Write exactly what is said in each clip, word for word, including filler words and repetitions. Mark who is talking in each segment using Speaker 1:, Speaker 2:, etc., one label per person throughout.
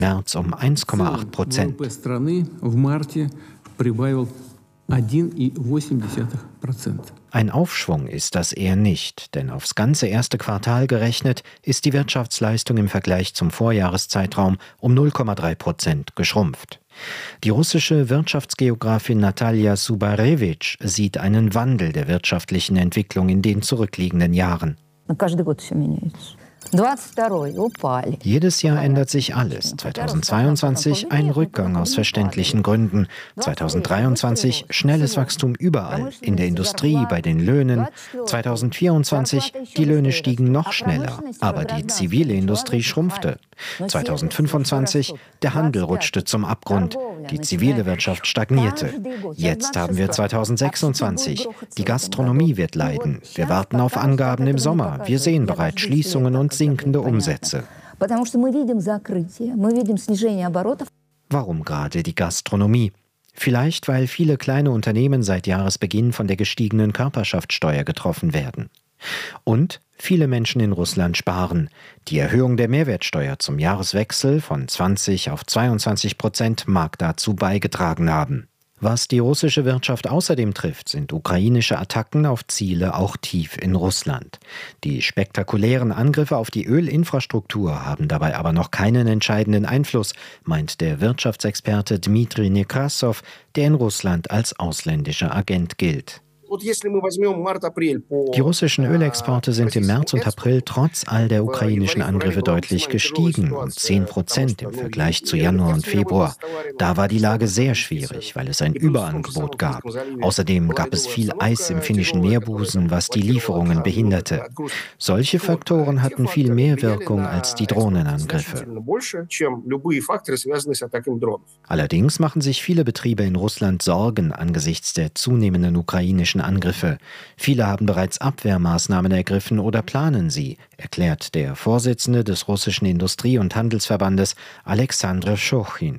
Speaker 1: März um eins Komma acht Prozent. Ein Aufschwung ist das eher nicht, denn aufs ganze erste Quartal gerechnet ist die Wirtschaftsleistung im Vergleich zum Vorjahreszeitraum um null Komma drei Prozent geschrumpft. Die russische Wirtschaftsgeografin Natalia Subarewitsch sieht einen Wandel der wirtschaftlichen Entwicklung in den zurückliegenden Jahren. Jedes Jahr ändert sich alles. zweitausendzweiundzwanzig ein Rückgang aus verständlichen Gründen. zweitausenddreiundzwanzig schnelles Wachstum überall, in der Industrie, bei den Löhnen. zweitausendvierundzwanzig die Löhne stiegen noch schneller, aber die zivile Industrie schrumpfte. zweitausendfünfundzwanzig der Handel rutschte zum Abgrund, die zivile Wirtschaft stagnierte. Jetzt haben wir zweitausendsechsundzwanzig. Die Gastronomie wird leiden. Wir warten auf Angaben im Sommer. Wir sehen bereits Schließungen und sinkende Umsätze. Warum gerade die Gastronomie? Vielleicht, weil viele kleine Unternehmen seit Jahresbeginn von der gestiegenen Körperschaftssteuer getroffen werden. Und viele Menschen in Russland sparen. Die Erhöhung der Mehrwertsteuer zum Jahreswechsel von zwanzig auf zweiundzwanzig Prozent mag dazu beigetragen haben. Was die russische Wirtschaft außerdem trifft, sind ukrainische Attacken auf Ziele auch tief in Russland. Die spektakulären Angriffe auf die Ölinfrastruktur haben dabei aber noch keinen entscheidenden Einfluss, meint der Wirtschaftsexperte Dmitri Nekrassow, der in Russland als ausländischer Agent gilt. Die russischen Ölexporte sind im März und April trotz all der ukrainischen Angriffe deutlich gestiegen, um zehn Prozent im Vergleich zu Januar und Februar. Da war die Lage sehr schwierig, weil es ein Überangebot gab. Außerdem gab es viel Eis im finnischen Meerbusen, was die Lieferungen behinderte. Solche Faktoren hatten viel mehr Wirkung als die Drohnenangriffe. Allerdings machen sich viele Betriebe in Russland Sorgen angesichts der zunehmenden ukrainischen Angriffe. Viele haben bereits Abwehrmaßnahmen ergriffen oder planen sie, erklärt der Vorsitzende des russischen Industrie- und Handelsverbandes Alexander Schochin.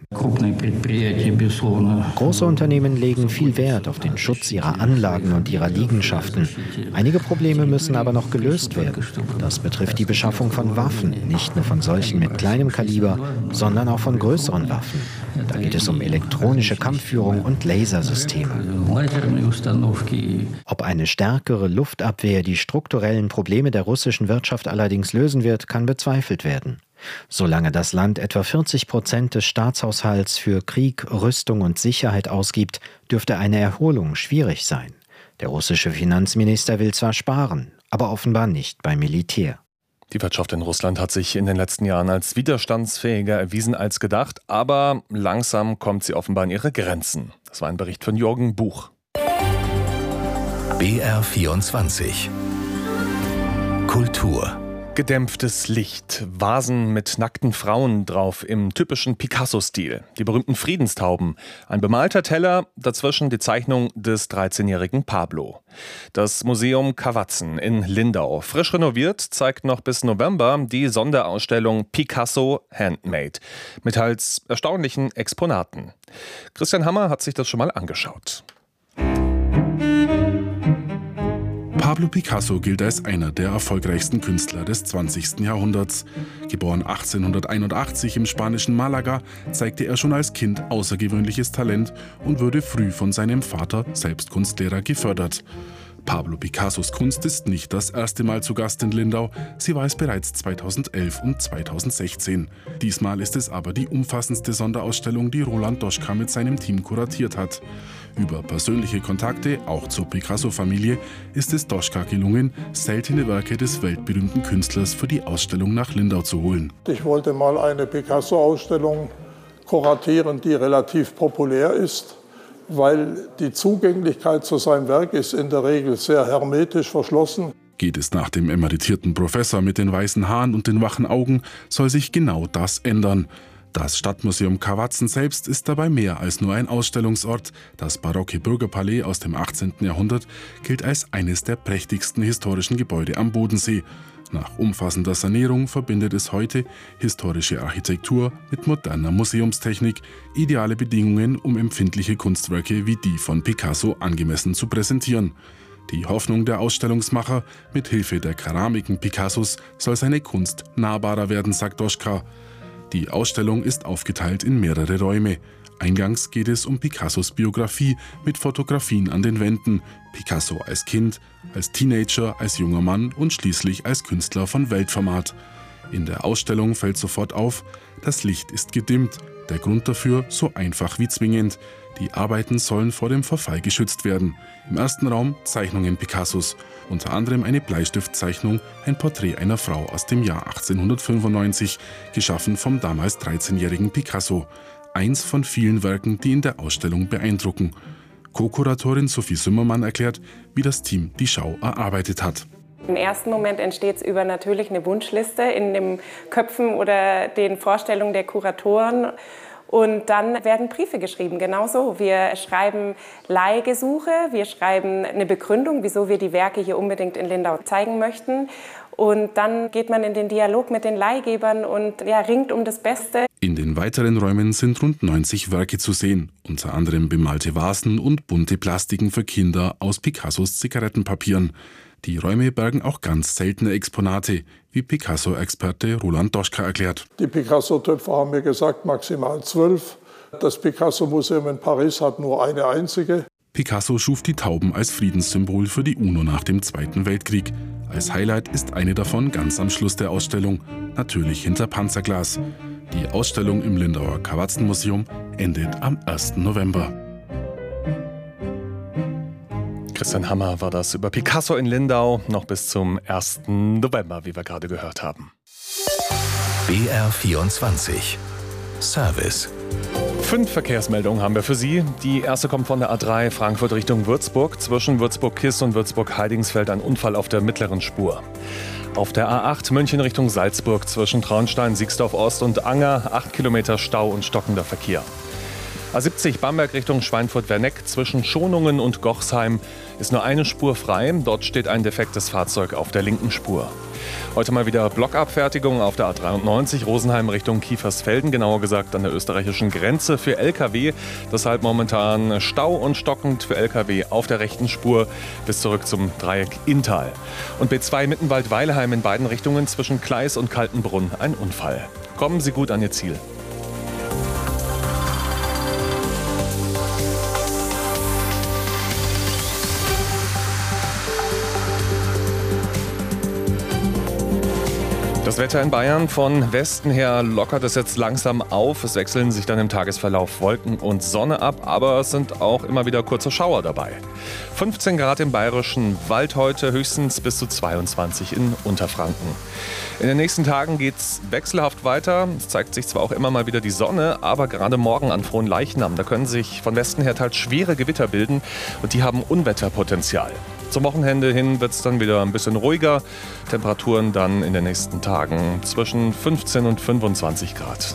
Speaker 1: Große Unternehmen legen viel Wert auf den Schutz ihrer Anlagen und ihrer Liegenschaften. Einige Probleme müssen aber noch gelöst werden. Das betrifft die Beschaffung von Waffen, nicht nur von solchen mit kleinem Kaliber, sondern auch von größeren Waffen. Da geht es um elektronische Kampfführung und Lasersysteme. Ob eine stärkere Luftabwehr die strukturellen Probleme der russischen Wirtschaft allerdings lösen wird, kann bezweifelt werden. Solange das Land etwa vierzig Prozent des Staatshaushalts für Krieg, Rüstung und Sicherheit ausgibt, dürfte eine Erholung schwierig sein. Der russische Finanzminister will zwar sparen, aber offenbar nicht beim Militär.
Speaker 2: Die Wirtschaft in Russland hat sich in den letzten Jahren als widerstandsfähiger erwiesen als gedacht, aber langsam kommt sie offenbar an ihre Grenzen. Das war ein Bericht von Jürgen Buch.
Speaker 3: B R vierundzwanzig Kultur.
Speaker 2: Gedämpftes Licht, Vasen mit nackten Frauen drauf im typischen Picasso-Stil, die berühmten Friedenstauben, ein bemalter Teller, dazwischen die Zeichnung des dreizehnjährigen Pablo. Das Museum Kawatzen in Lindau, frisch renoviert, zeigt noch bis November die Sonderausstellung Picasso Handmade mit teils erstaunlichen Exponaten. Christian Hammer hat sich das schon mal angeschaut.
Speaker 4: Pablo Picasso gilt als einer der erfolgreichsten Künstler des zwanzigsten Jahrhunderts. Geboren achtzehnhunderteinundachtzig im spanischen Malaga, zeigte er schon als Kind außergewöhnliches Talent und wurde früh von seinem Vater, selbst Kunstlehrer, gefördert. Pablo Picassos Kunst ist nicht das erste Mal zu Gast in Lindau, sie war es bereits zweitausendelf und zweitausendsechzehn. Diesmal ist es aber die umfassendste Sonderausstellung, die Roland Doschka mit seinem Team kuratiert hat. Über persönliche Kontakte, auch zur Picasso-Familie, ist es Doschka gelungen, seltene Werke des weltberühmten Künstlers für die Ausstellung nach Lindau zu holen.
Speaker 5: Ich wollte mal eine Picasso-Ausstellung kuratieren, die relativ populär ist, weil die Zugänglichkeit zu seinem Werk ist in der Regel sehr hermetisch verschlossen.
Speaker 4: Geht es nach dem emeritierten Professor mit den weißen Haaren und den wachen Augen, soll sich genau das ändern. Das Stadtmuseum Kawatzen selbst ist dabei mehr als nur ein Ausstellungsort. Das barocke Bürgerpalais aus dem achtzehnten Jahrhundert gilt als eines der prächtigsten historischen Gebäude am Bodensee. Nach umfassender Sanierung verbindet es heute historische Architektur mit moderner Museumstechnik, ideale Bedingungen, um empfindliche Kunstwerke wie die von Picasso angemessen zu präsentieren. Die Hoffnung der Ausstellungsmacher, mit Hilfe der Keramiken Picassos soll seine Kunst nahbarer werden, sagt Doschka. Die Ausstellung ist aufgeteilt in mehrere Räume. Eingangs geht es um Picassos Biografie mit Fotografien an den Wänden, Picasso als Kind, als Teenager, als junger Mann und schließlich als Künstler von Weltformat. In der Ausstellung fällt sofort auf, das Licht ist gedimmt, der Grund dafür so einfach wie zwingend. Die Arbeiten sollen vor dem Verfall geschützt werden. Im ersten Raum Zeichnungen Picassos, unter anderem eine Bleistiftzeichnung, ein Porträt einer Frau aus dem Jahr achtzehnhundertfünfundneunzig, geschaffen vom damals dreizehnjährigen Picasso. Eins von vielen Werken, die in der Ausstellung beeindrucken. Co-Kuratorin Sophie Sümmermann erklärt, wie das Team die Schau erarbeitet hat.
Speaker 3: Im ersten Moment entsteht es über natürlich eine Wunschliste in den Köpfen oder den Vorstellungen der Kuratoren. Und dann werden Briefe geschrieben, genauso. Wir schreiben Leihgesuche, wir schreiben eine Begründung, wieso wir die Werke hier unbedingt in Lindau zeigen möchten. Und dann geht man in den Dialog mit den Leihgebern und ja, ringt um das Beste.
Speaker 4: In den weiteren Räumen sind rund neunzig Werke zu sehen, unter anderem bemalte Vasen und bunte Plastiken für Kinder aus Picassos Zigarettenpapieren. Die Räume bergen auch ganz seltene Exponate, wie Picasso-Experte Roland Doschka erklärt.
Speaker 5: Die Picasso-Töpfe haben mir gesagt, maximal zwölf. Das Picasso-Museum in Paris hat nur eine einzige.
Speaker 4: Picasso schuf die Tauben als Friedenssymbol für die UNO nach dem Zweiten Weltkrieg. Als Highlight ist eine davon ganz am Schluss der Ausstellung, natürlich hinter Panzerglas. Die Ausstellung im Lindauer Kawatzen-Museum endet am ersten November.
Speaker 2: Christian Hammer war das über Picasso in Lindau, noch bis zum ersten November, wie wir gerade gehört haben.
Speaker 6: B R vierundzwanzig Service.
Speaker 2: Fünf Verkehrsmeldungen haben wir für Sie. Die erste kommt von der A drei Frankfurt Richtung Würzburg. Zwischen Würzburg-Kiss und Würzburg-Heidingsfeld ein Unfall auf der mittleren Spur. Auf der A acht München Richtung Salzburg zwischen Traunstein, Siegsdorf Ost und Anger acht Kilometer Stau und stockender Verkehr. A siebzig Bamberg Richtung Schweinfurt-Werneck zwischen Schonungen und Gochsheim ist nur eine Spur frei. Dort steht ein defektes Fahrzeug auf der linken Spur. Heute mal wieder Blockabfertigung auf der A dreiundneunzig Rosenheim Richtung Kiefersfelden, genauer gesagt an der österreichischen Grenze für L K W. Deshalb momentan Stau und stockend für L K W auf der rechten Spur bis zurück zum Dreieck Inntal. Und B zwei Mittenwald-Weilheim in beiden Richtungen zwischen Kleis und Kaltenbrunn ein Unfall. Kommen Sie gut an Ihr Ziel. Das Wetter in Bayern, von Westen her lockert es jetzt langsam auf. Es wechseln sich dann im Tagesverlauf Wolken und Sonne ab, aber es sind auch immer wieder kurze Schauer dabei. fünfzehn Grad im bayerischen Wald heute, höchstens bis zu zweiundzwanzig in Unterfranken. In den nächsten Tagen geht's wechselhaft weiter. Es zeigt sich zwar auch immer mal wieder die Sonne, aber gerade morgen an Fronleichnam, da können sich von Westen her teils schwere Gewitter bilden und die haben Unwetterpotenzial. Zum Wochenende hin wird es dann wieder ein bisschen ruhiger. Temperaturen dann in den nächsten Tagen zwischen fünfzehn und fünfundzwanzig Grad.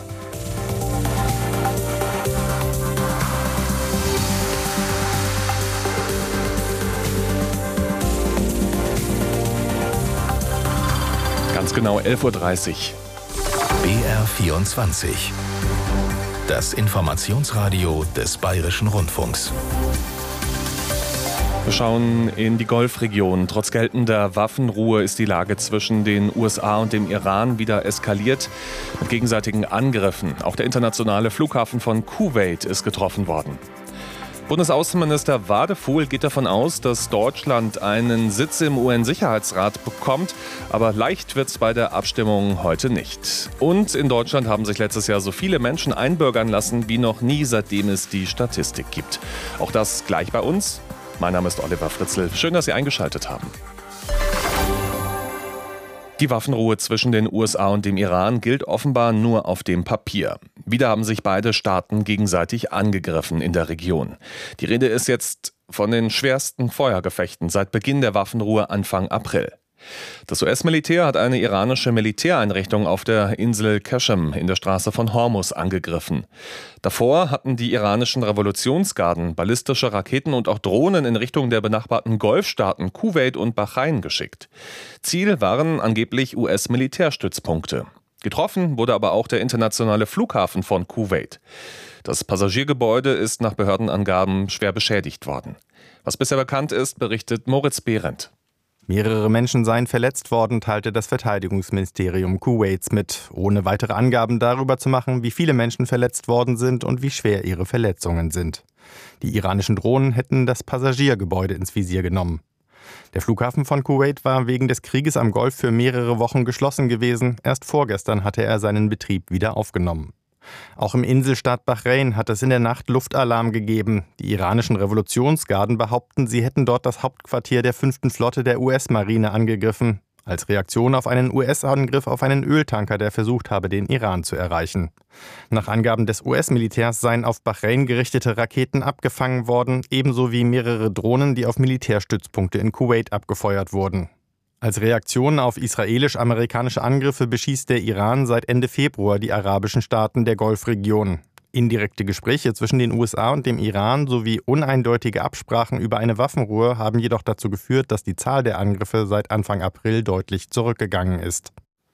Speaker 2: Ganz genau elf Uhr dreißig.
Speaker 6: B R vierundzwanzig. Das Informationsradio des Bayerischen Rundfunks.
Speaker 2: Wir schauen in die Golfregion. Trotz geltender Waffenruhe ist die Lage zwischen den U S A und dem Iran wieder eskaliert mit gegenseitigen Angriffen. Auch der internationale Flughafen von Kuwait ist getroffen worden. Bundesaußenminister Wadefuhl geht davon aus, dass Deutschland einen Sitz im U N-Sicherheitsrat bekommt. Aber leicht wird es bei der Abstimmung heute nicht. Und in Deutschland haben sich letztes Jahr so viele Menschen einbürgern lassen wie noch nie, seitdem es die Statistik gibt. Auch das gleich bei uns. Mein Name ist Oliver Fritzl. Schön, dass Sie eingeschaltet haben. Die Waffenruhe zwischen den U S A und dem Iran gilt offenbar nur auf dem Papier. Wieder haben sich beide Staaten gegenseitig angegriffen in der Region. Die Rede ist jetzt von den schwersten Feuergefechten seit Beginn der Waffenruhe Anfang April. Das U S-Militär hat eine iranische Militäreinrichtung auf der Insel Qashem in der Straße von Hormuz angegriffen. Davor hatten die iranischen Revolutionsgarden ballistische Raketen und auch Drohnen in Richtung der benachbarten Golfstaaten Kuwait und Bahrain geschickt. Ziel waren angeblich U S-Militärstützpunkte. Getroffen wurde aber auch der internationale Flughafen von Kuwait. Das Passagiergebäude ist nach Behördenangaben schwer beschädigt worden. Was bisher bekannt ist, berichtet Moritz Behrendt.
Speaker 7: Mehrere Menschen seien verletzt worden, teilte das Verteidigungsministerium Kuwaits mit, ohne weitere Angaben darüber zu machen, wie viele Menschen verletzt worden sind und wie schwer ihre Verletzungen sind. Die iranischen Drohnen hätten das Passagiergebäude ins Visier genommen. Der Flughafen von Kuwait war wegen des Krieges am Golf für mehrere Wochen geschlossen gewesen. Erst vorgestern hatte er seinen Betrieb wieder aufgenommen. Auch im Inselstaat Bahrain hat es in der Nacht Luftalarm gegeben. Die iranischen Revolutionsgarden behaupten, sie hätten dort das Hauptquartier der fünften Flotte der U S-Marine angegriffen, als Reaktion auf einen U S-Angriff auf einen Öltanker, der versucht habe, den Iran zu erreichen. Nach Angaben des U S-Militärs seien auf Bahrain gerichtete Raketen abgefangen worden, ebenso wie mehrere Drohnen, die auf Militärstützpunkte in Kuwait abgefeuert wurden. Als Reaktion auf israelisch-amerikanische Angriffe beschießt der Iran seit Ende Februar die arabischen Staaten der Golfregion. Indirekte Gespräche zwischen den U S A und dem Iran sowie uneindeutige Absprachen über eine Waffenruhe haben jedoch dazu geführt, dass die Zahl der Angriffe seit Anfang April deutlich zurückgegangen ist.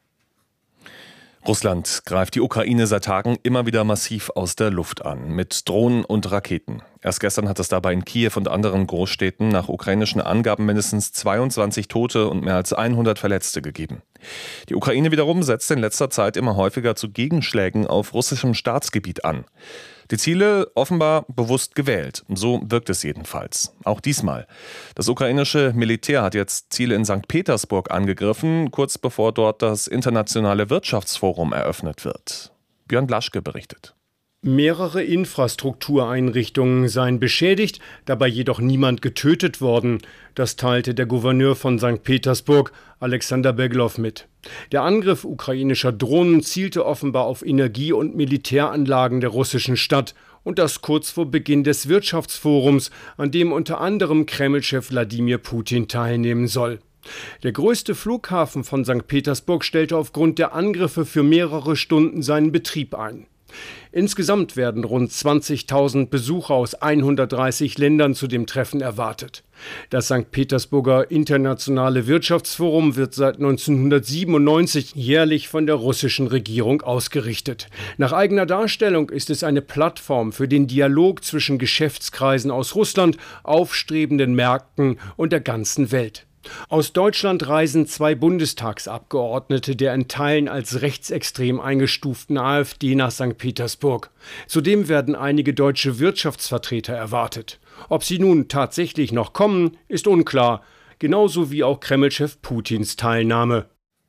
Speaker 2: Russland greift die Ukraine seit Tagen immer wieder massiv aus der Luft an, mit Drohnen und Raketen. Erst gestern hat es dabei in Kiew und anderen Großstädten nach ukrainischen Angaben mindestens zweiundzwanzig Tote und mehr als hundert Verletzte gegeben. Die Ukraine wiederum setzt in letzter Zeit immer häufiger zu Gegenschlägen auf russischem Staatsgebiet an. Die Ziele offenbar bewusst gewählt. So wirkt es jedenfalls. Auch diesmal. Das ukrainische Militär hat jetzt Ziele in Sankt Petersburg angegriffen, kurz bevor dort das internationale Wirtschaftsforum eröffnet wird. Björn Blaschke berichtet.
Speaker 8: Mehrere Infrastruktureinrichtungen seien beschädigt, dabei jedoch niemand getötet worden. Das teilte der Gouverneur von Sankt Petersburg, Alexander Beglow, mit. Der Angriff ukrainischer Drohnen zielte offenbar auf Energie- und Militäranlagen der russischen Stadt. Und das kurz vor Beginn des Wirtschaftsforums, an dem unter anderem Kreml-Chef Wladimir Putin teilnehmen soll. Der größte Flughafen von Sankt Petersburg stellte aufgrund der Angriffe für mehrere Stunden seinen Betrieb ein. Insgesamt werden rund zwanzigtausend Besucher aus hundertdreißig Ländern zu dem Treffen erwartet. Das Sankt Petersburger Internationale Wirtschaftsforum wird seit neunzehnhundertsiebenundneunzig jährlich von der russischen Regierung ausgerichtet. Nach eigener Darstellung ist es eine Plattform für den Dialog zwischen Geschäftskreisen aus Russland, aufstrebenden Märkten und der ganzen Welt. Aus Deutschland reisen zwei Bundestagsabgeordnete der in Teilen als rechtsextrem eingestuften AfD nach Sankt Petersburg. Zudem werden einige deutsche Wirtschaftsvertreter erwartet. Ob sie nun tatsächlich noch kommen, ist unklar, genauso wie auch Kreml-Chef Putins Teilnahme.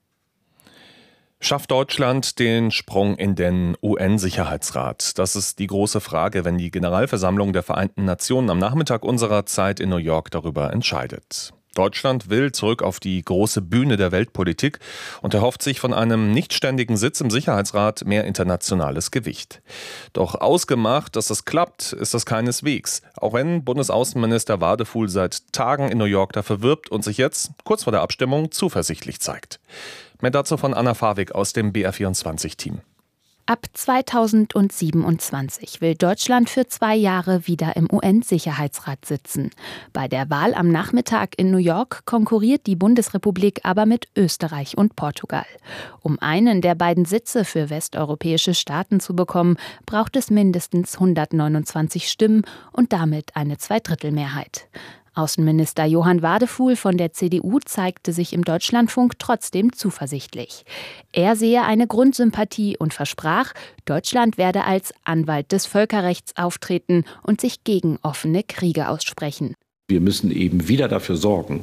Speaker 2: Schafft Deutschland den Sprung in den U N-Sicherheitsrat? Das ist die große Frage, wenn die Generalversammlung der Vereinten Nationen am Nachmittag unserer Zeit in New York darüber entscheidet. Deutschland will zurück auf die große Bühne der Weltpolitik und erhofft sich von einem nichtständigen Sitz im Sicherheitsrat mehr internationales Gewicht. Doch ausgemacht, dass das klappt, ist das keineswegs. Auch wenn Bundesaußenminister Wadefuhl seit Tagen in New York dafür wirbt und sich jetzt, kurz vor der Abstimmung, zuversichtlich zeigt. Mehr dazu von Anna Fawig aus dem B R vierundzwanzig-Team.
Speaker 9: Ab zweitausendsiebenundzwanzig will Deutschland für zwei Jahre wieder im U N-Sicherheitsrat sitzen. Bei der Wahl am Nachmittag in New York konkurriert die Bundesrepublik aber mit Österreich und Portugal. Um einen der beiden Sitze für westeuropäische Staaten zu bekommen, braucht es mindestens hundertneunundzwanzig Stimmen und damit eine Zweidrittelmehrheit. Außenminister Johann Wadefuhl von der C D U zeigte sich im Deutschlandfunk trotzdem zuversichtlich. Er sehe eine Grundsympathie und versprach, Deutschland werde als Anwalt des Völkerrechts auftreten und sich gegen offene Kriege aussprechen.
Speaker 10: Wir müssen eben wieder dafür sorgen,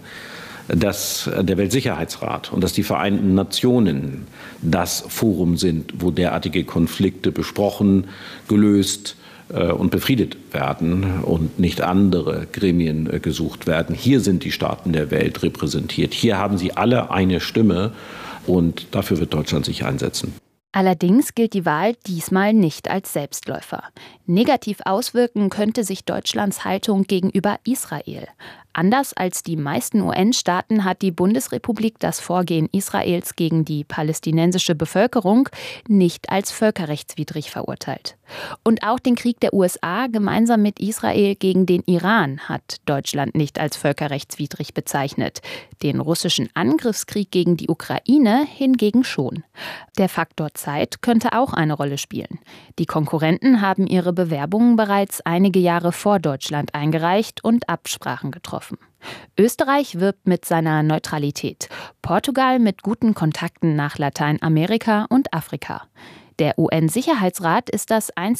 Speaker 10: dass der Weltsicherheitsrat und dass die Vereinten Nationen das Forum sind, wo derartige Konflikte besprochen, gelöst und befriedet werden und nicht andere Gremien gesucht werden. Hier sind die Staaten der Welt repräsentiert. Hier haben sie alle eine Stimme und dafür wird Deutschland sich einsetzen.
Speaker 9: Allerdings gilt die Wahl diesmal nicht als Selbstläufer. Negativ auswirken könnte sich Deutschlands Haltung gegenüber Israel. Anders als die meisten U N-Staaten hat die Bundesrepublik das Vorgehen Israels gegen die palästinensische Bevölkerung nicht als völkerrechtswidrig verurteilt. Und auch den Krieg der U S A gemeinsam mit Israel gegen den Iran hat Deutschland nicht als völkerrechtswidrig bezeichnet. Den russischen Angriffskrieg gegen die Ukraine hingegen schon. Der Faktor Zeit könnte auch eine Rolle spielen. Die Konkurrenten haben ihre Bewerbungen bereits einige Jahre vor Deutschland eingereicht und Absprachen getroffen. getroffen. Österreich wirbt mit seiner Neutralität, Portugal mit guten Kontakten nach Lateinamerika und Afrika. Der U N-Sicherheitsrat ist das einzige